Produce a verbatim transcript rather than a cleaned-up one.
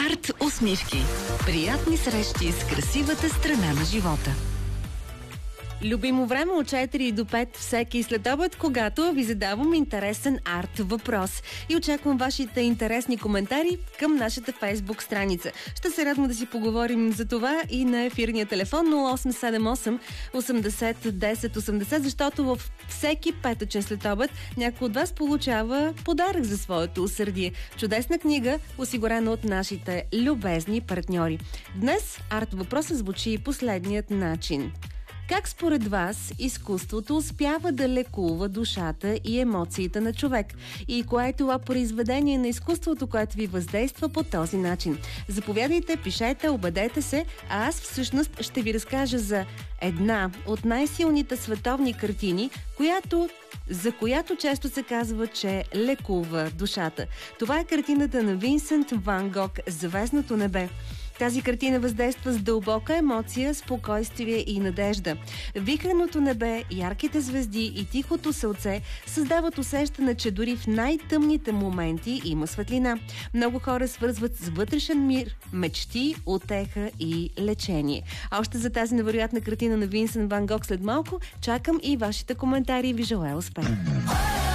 Арт усмивки. Приятни срещи с красивата страна на живота. Любимо време от четири до пет всеки следобед, когато ви задавам интересен арт въпрос. И очаквам вашите интересни коментари към нашата Фейсбук страница. Ще се радвам да си поговорим за това и на ефирния телефон нула осем седем осем осемдесет десет осемдесет, защото във всеки петъчен следобед някой от вас получава подарък за своето усърдие. Чудесна книга, осигурена от нашите любезни партньори. Днес арт въпросът звучи последният начин. Как според вас изкуството успява да лекува душата и емоциите на човек? И кое е това произведение на изкуството, което ви въздейства по този начин? Заповядайте, пишете, убедете се, а аз всъщност ще ви разкажа за една от най-силните световни картини, която, за която често се казва, че лекува душата. Това е картината на Винсент Ван Гог „Звездното небе“. Тази картина въздейства с дълбока емоция, спокойствие и надежда. Вихреното небе, ярките звезди и тихото селце създават усещане, че дори в най-тъмните моменти има светлина. Много хора свързват с вътрешен мир, мечти, утеха и лечение. А още за тази невероятна картина на Винсент Ван Гог след малко чакам и вашите коментари и ви желая успех.